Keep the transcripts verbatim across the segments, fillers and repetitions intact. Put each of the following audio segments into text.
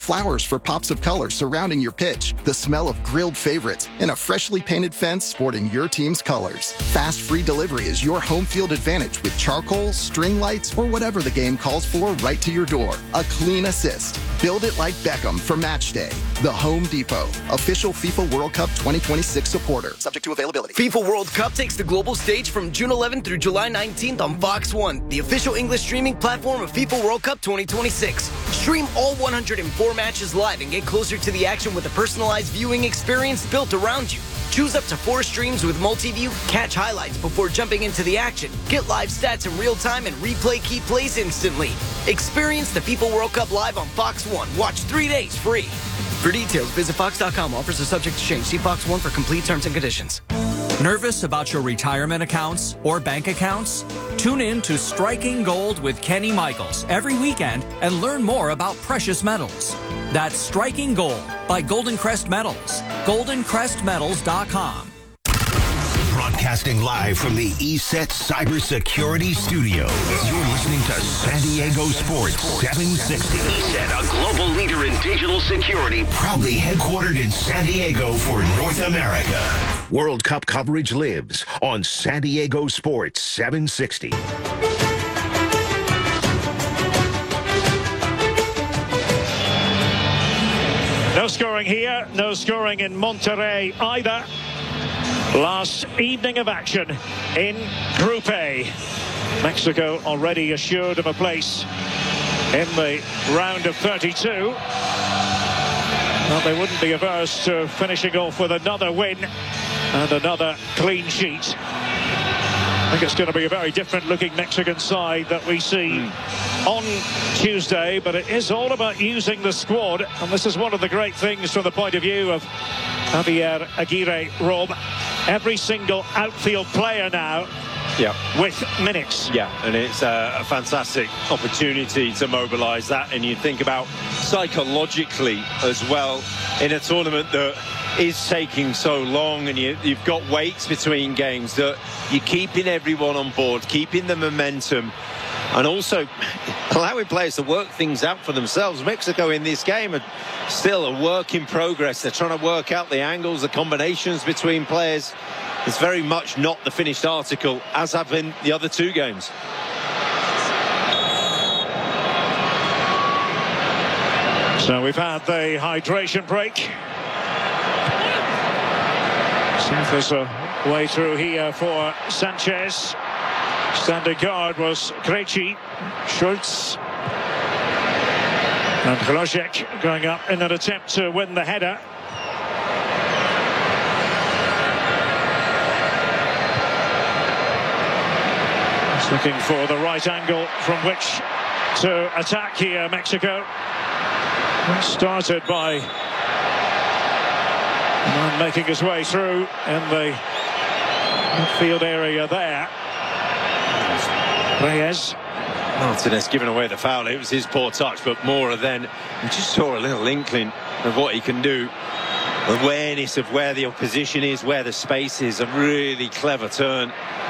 flowers for pops of color surrounding your pitch, the smell of grilled favorites, and a freshly painted fence sporting your team's colors. Fast free delivery is your home field advantage with charcoal, string lights, or whatever the game calls for right to your door. A clean assist. Build it like Beckham for match day. The Home Depot, official FIFA World Cup twenty twenty-six supporter. Subject to availability. FIFA World Cup takes the global stage from June eleventh through July nineteenth on Fox one, the official English streaming platform of FIFA World Cup twenty twenty-six. Stream all one hundred four matches live and get closer to the action with a personalized viewing experience built around you. Choose up to four streams with multi-view, catch highlights before jumping into the action, get live stats in real time, and replay key plays instantly. Experience the FIFA World Cup live on Fox one. Watch three days free. For details, visit fox dot com. Offers are subject to change. See Fox one for complete terms and conditions. Nervous about your retirement accounts or bank accounts? Tune in to Striking Gold with Kenny Michaels every weekend and learn more about precious metals. That's Striking Gold by Golden Crest Metals. golden crest metals dot com. Broadcasting live from the E S E T Cybersecurity Studios. You're listening to San Diego Sports seven sixty. E S E T, a global leader in digital security, proudly headquartered in San Diego for North America. World Cup coverage lives on San Diego Sports seven sixty. No scoring here, no scoring in Monterrey either. Last evening of action in Group A. Mexico already assured of a place in the round of thirty-two. Well, they wouldn't be averse to finishing off with another win and another clean sheet. I think it's going to be a very different looking Mexican side that we see mm. on Tuesday, but it is all about using the squad, and this is one of the great things from the point of view of Javier Aguirre, Rob. Every single outfield player now yeah. with minutes. Yeah, and it's a, a fantastic opportunity to mobilise that, and you think about psychologically as well in a tournament that is taking so long, and you, you've got weights between games, that you're keeping everyone on board, keeping the momentum, and also allowing players to work things out for themselves. Mexico in this game are still a work in progress. They're trying to work out the angles, the combinations between players. It's very much not the finished article, as have been the other two games. So we've had the hydration break. See if there's a way through here for Sanchez. Standing guard was Krejci, Schultz, and Hlojek going up in an attempt to win the header. He's looking for the right angle from which to attack here, Mexico. Started by a man making his way through in the midfield area there. Reyes. Martinez giving away the foul. It was his poor touch, but Mora then, you just saw a little inkling of what he can do. Awareness of where the opposition is, where the space is. A really clever turn.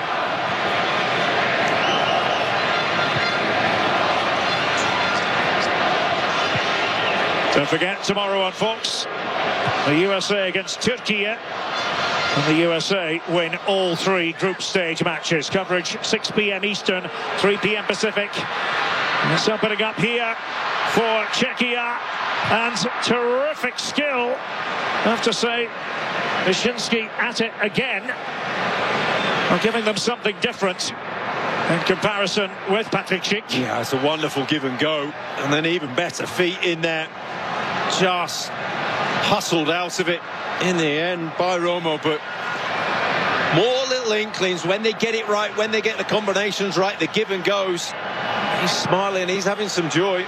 Don't forget, tomorrow on Fox, the U S A against Turkey. And the U S A win all three group stage matches. Coverage six p m Eastern, three p m Pacific. And it's opening up here for Czechia. And terrific skill. I have to say, Wyszynski at it again. Are giving them something different in comparison with Patrick Schick. Yeah, it's a wonderful give and go. And then even better feet in there. Just hustled out of it in the end by Romo, but more little inklings when they get it right, when they get the combinations right, the give and goes. He's smiling, he's having some joy.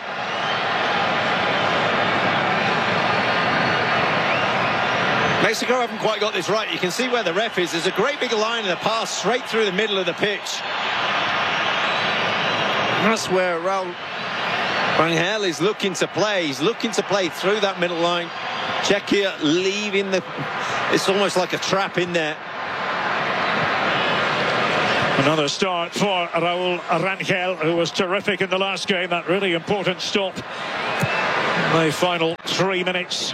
Mexico haven't quite got this right. You can see where the ref is. There's a great big line and a pass straight through the middle of the pitch. That's where Raul Rangel is looking to play. He's looking to play through that middle line. Czechia leaving the... It's almost like a trap in there. Another start for Raul Rangel, who was terrific in the last game. That really important stop The final three minutes.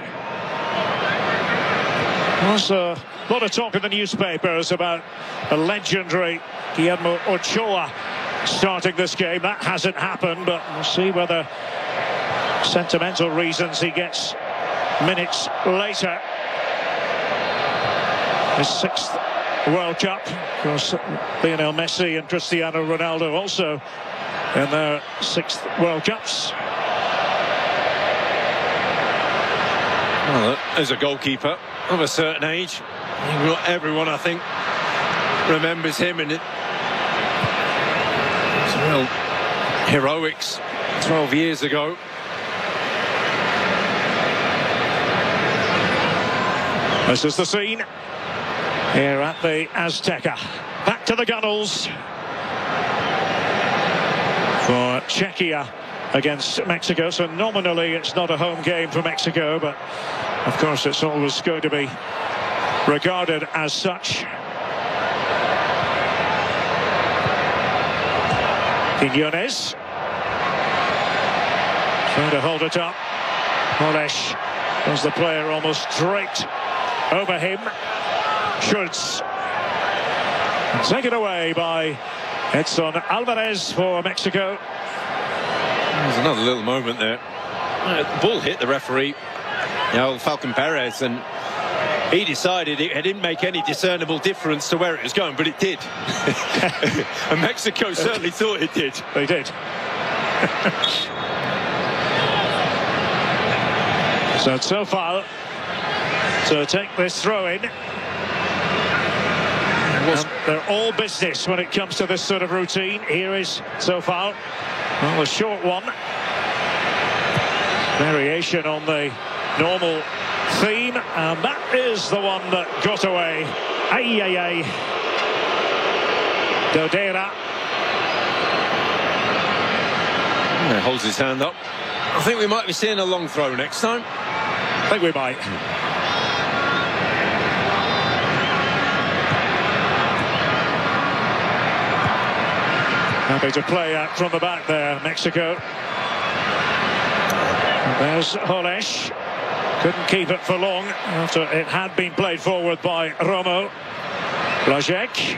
There's a lot of talk in the newspapers about a legendary Guillermo Ochoa starting this game. That hasn't happened, but we'll see whether sentimental reasons he gets minutes later. His sixth World Cup. Of course, Lionel Messi and Cristiano Ronaldo also in their sixth World Cups. Well, as a goalkeeper of a certain age, everyone, I think, remembers him, and it, it's real heroics twelve years ago. This is the scene here at the Azteca. Back to the Gunnels for Czechia against Mexico. So nominally it's not a home game for Mexico, but of course it's always going to be regarded as such. Quiñones trying to hold it up. Olesh was the player almost draped over him. Schultz taken away by Edson Alvarez for Mexico. There's another little moment there. Uh, the ball hit the referee, you know, Falcon Perez, and he decided it didn't make any discernible difference to where it was going, but it did. And Mexico certainly thought it did. They did. So Sofal to take this throw in. And they're all business when it comes to this sort of routine. Here is Sofal. Well, a short one. Variation on the normal theme, and that is the one that got away. Ay, ay, ay. Dodera. Yeah, holds his hand up. I think we might be seeing a long throw next time. I think we might. Happy to play out from the back there, Mexico. There's Olesh. Couldn't keep it for long after it had been played forward by Romo. Blazek.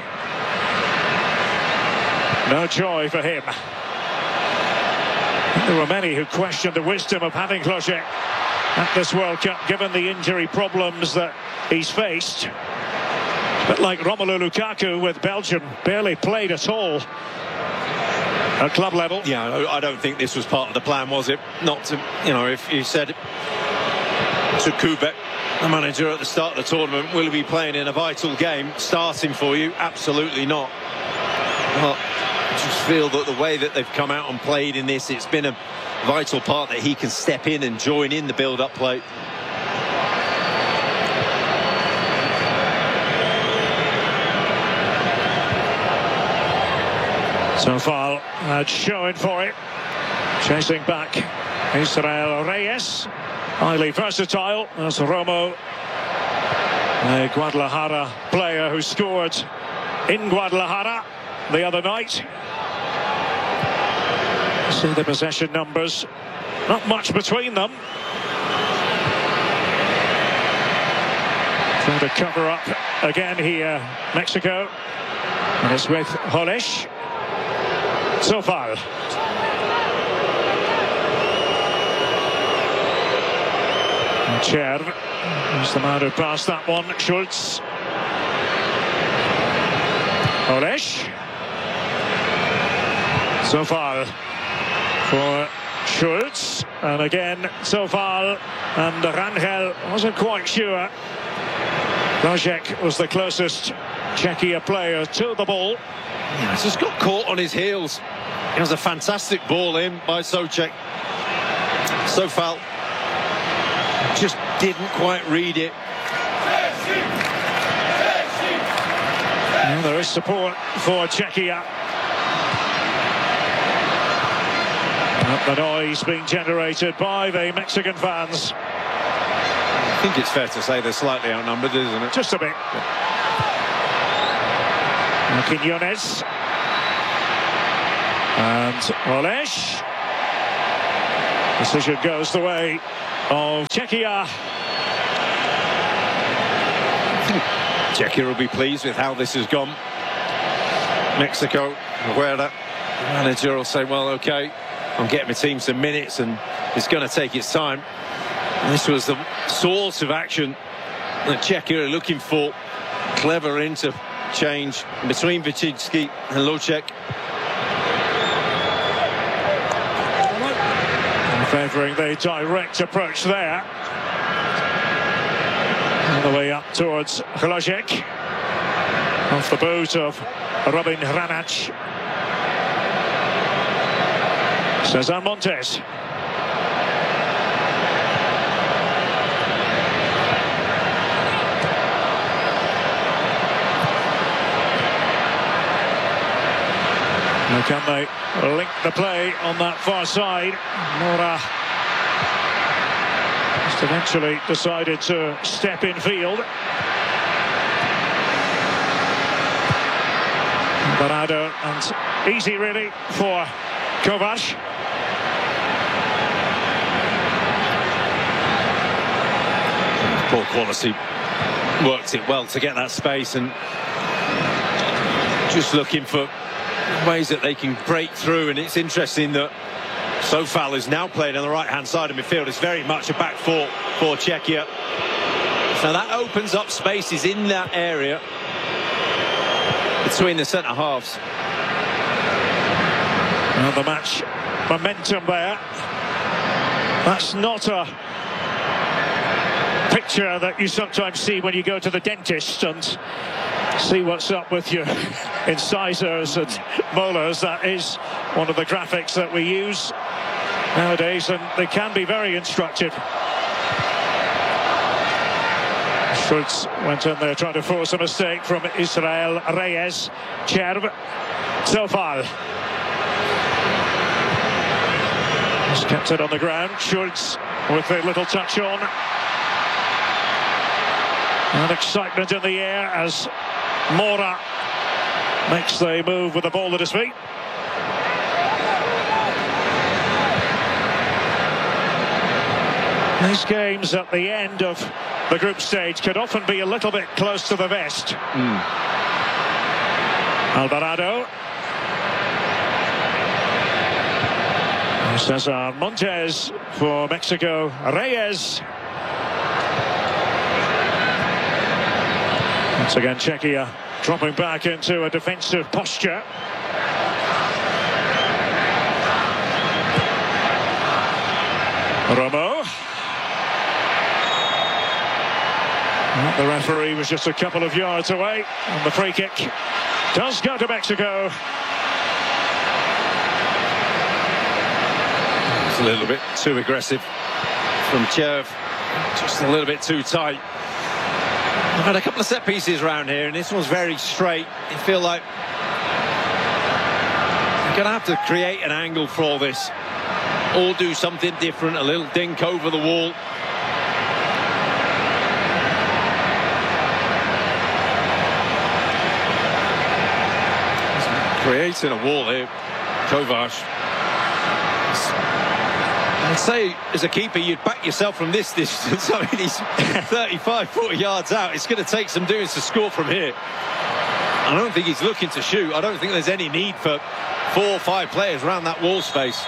No joy for him. There were many who questioned the wisdom of having Blazek at this World Cup, given the injury problems that he's faced. But like Romelu Lukaku with Belgium, barely played at all at club level. Yeah, I don't think this was part of the plan, was it? Not to, you know, if you said to Kubek, the manager at the start of the tournament, will he be playing in a vital game, starting for you? Absolutely not. Well, I just feel that the way that they've come out and played in this, it's been a vital part that he can step in and join in the build-up play. So far, uh, showing for it. Chasing back Israel Reyes. Highly versatile. That's Romo, a Guadalajara player who scored in Guadalajara the other night. See the possession numbers. Not much between them. Trying to cover up again here, Mexico. And it's with Olesh. So far. Cher is the man who passed that one. Schultz. Olesh. So far for Schultz. And again, so far. And Rangel wasn't quite sure. Blazek was the closest Czechia player to the ball. Yeah, he's just got caught on his heels. It was a fantastic ball in by Souček. Sofal just didn't quite read it. Well, there is support for Czechia. Not the noise being generated by the Mexican fans. I think it's fair to say they're slightly outnumbered, isn't it? Just a bit. Quiñones. And Olesh. Decision goes the way of Czechia. Czechia will be pleased with how this has gone. Mexico, where that manager will say, well, okay, I'm getting my team some minutes and it's going to take its time. And this was the sort of action that Czechia are looking for. Clever interchange between Vichinsky and Louček. Favouring the direct approach there. On the way up towards Louček. Off the boot of Robin Hranac. Cesar Montes. Now can they link the play on that far side? Mora just eventually decided to step in field. Alvarado, and easy really for Kovac. Poor quality worked it well to get that space, and just looking for ways that they can break through. And it's interesting that Sofal is now playing on the right hand side of midfield. It's very much a back four for Czechia, so that opens up spaces in that area between the centre halves. Well, the match momentum there. That's not a picture that you sometimes see when you go to the dentist and see what's up with your incisors and molars. That is one of the graphics that we use nowadays, and they can be very instructive. Schultz went in there trying to force a mistake from Israel Reyes. Cherv, Sofal. Just kept it on the ground. Schultz with a little touch on. And excitement in the air as Mora makes the move with the ball at his feet. These games at the end of the group stage could often be a little bit close to the vest. Mm. Alvarado. Cesar Montes for Mexico. Reyes. Once again, Czechia dropping back into a defensive posture. Romo. The referee was just a couple of yards away, and the free kick does go to Mexico. It's a little bit too aggressive from Cherv, just a little bit too tight. I've had a couple of set pieces around here, and this one's very straight. You feel like you're going to have to create an angle for all this, or do something different, a little dink over the wall. Creating a wall here, Kovac. I'd say, as a keeper, you'd back yourself from this distance. I mean, he's thirty-five, forty yards out. It's going to take some doing to score from here. I don't think he's looking to shoot. I don't think there's any need for four or five players around that wall space.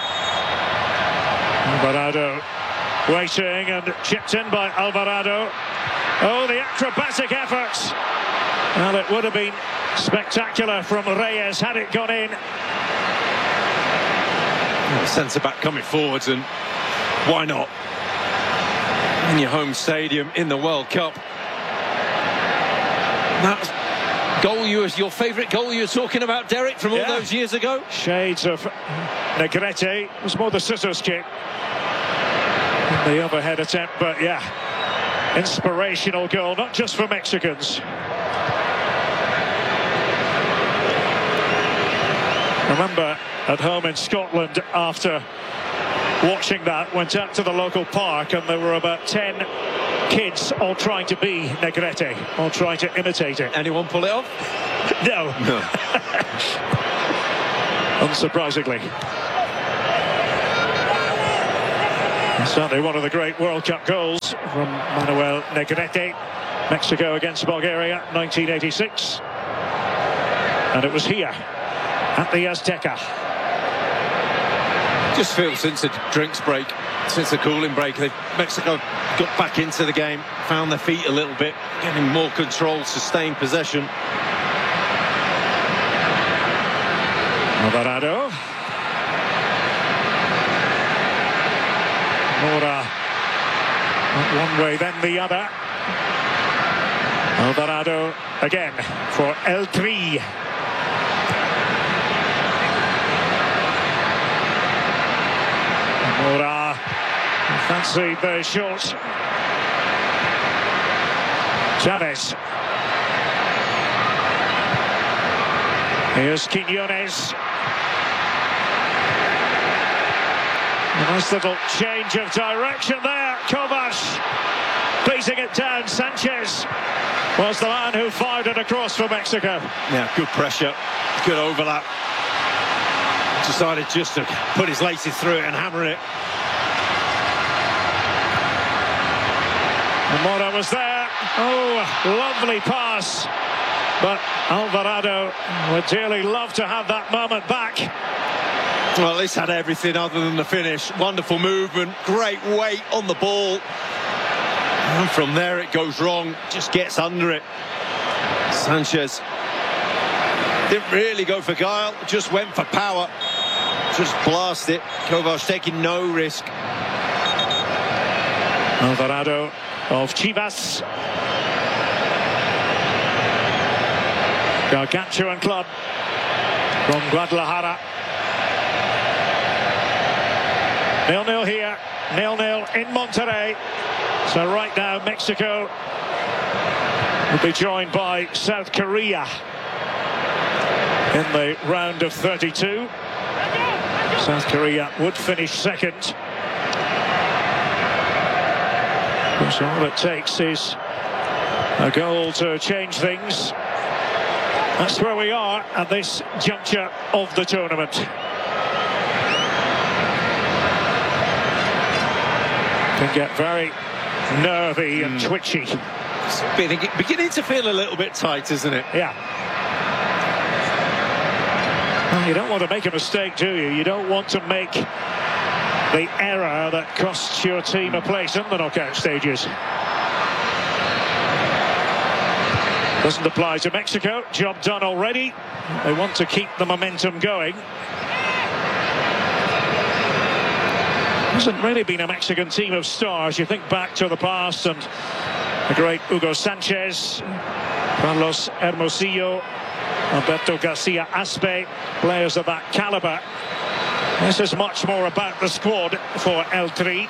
Alvarado waiting, and chipped in by Alvarado. Oh, the acrobatic efforts. Well, it would have been spectacular from Reyes had it gone in. Centre-back coming forwards, and why not? In your home stadium in the World Cup. That goal, you was your favourite goal you were talking about, Derek, from all yeah. those years ago? Shades of Negrete. It was more the scissors kick, the overhead attempt, but yeah, inspirational goal, not just for Mexicans. Remember, at home in Scotland, after watching that, went out to the local park, and there were about ten kids all trying to be Negrete, all trying to imitate it. Anyone pull it off? No. No. Unsurprisingly. Certainly one of the great World Cup goals from Manuel Negrete. Mexico against Bulgaria, nineteen eighty-six. And it was here at the Azteca. Just feel since the drinks break, since the cooling break, they, Mexico got back into the game, found their feet a little bit, getting more control, sustained possession. Alvarado. Mora, not one way, then the other. Alvarado again for El Tri. Mora fancied the shot. Chavez. Here's Quiñones. A nice little change of direction there. Kovac pleasing it down. Sanchez was the man who fired it across for Mexico. Yeah, good pressure, good overlap. Decided just to put his laces through it and hammer it. And Mora was there. Oh, lovely pass. But Alvarado would dearly love to have that moment back. Well, at least had everything other than the finish. Wonderful movement, great weight on the ball. And from there it goes wrong, just gets under it. Sanchez didn't really go for guile, just went for power. Just blast it. Kovac taking no risk. Alvarado of Chivas. Gargantuan club from Guadalajara. nil nil here, nil nil in Monterrey. So right now Mexico will be joined by South Korea in the round of thirty-two. South Korea would finish second. So all it takes is a goal to change things. That's where we are at this juncture of the tournament. Can get very nervy and mm. twitchy. It's beginning to feel a little bit tight, isn't it? Yeah. Well, you don't want to make a mistake, do you? You don't want to make the error that costs your team a place in the knockout stages. Doesn't apply to Mexico. Job done already. They want to keep the momentum going. Hasn't really been a Mexican team of stars. You think back to the past and the great Hugo Sanchez, Carlos Hermosillo, Alberto Garcia Aspe, players of that caliber. This is much more about the squad for El Tri.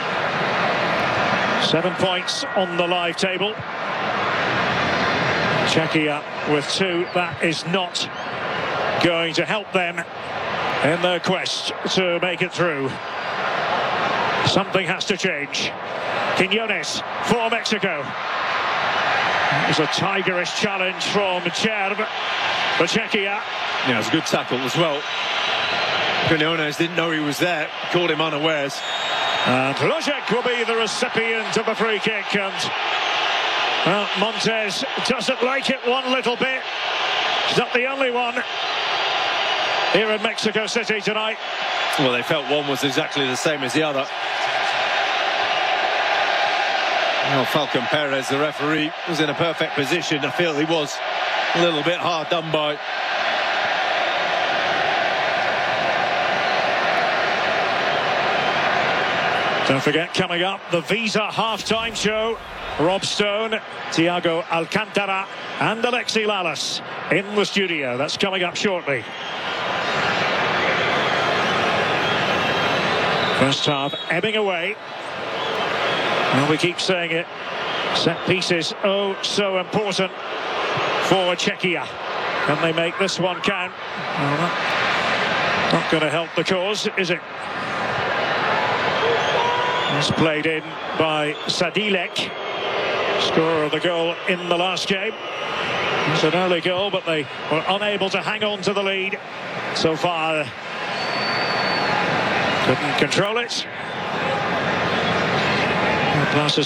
Seven points on the live table. Czechia with two. That is not going to help them in their quest to make it through. Something has to change. Quiñones for Mexico. It was a tigerish challenge from Cherv for Czechia. Yeah, it was a good tackle as well. Quiñones didn't know he was there, caught him unawares. And Lojek will be the recipient of the free kick. And well, Montes doesn't like it one little bit. He's not the only one here in Mexico City tonight. Well, they felt one was exactly the same as the other. Well, Falcon Perez, the referee, was in a perfect position. I feel he was a little bit hard done by. Don't forget, coming up, the Visa halftime show. Rob Stone, Thiago Alcantara and Alexi Lalas in the studio. That's coming up shortly. First half ebbing away. And we keep saying it. Set pieces, oh, so important for Czechia. Can they make this one count? Well, not, not going to help the cause, is it? It's played in by Sadilek, scorer of the goal in the last game. It's an early goal, but they were unable to hang on to the lead so far. Couldn't control it. Classes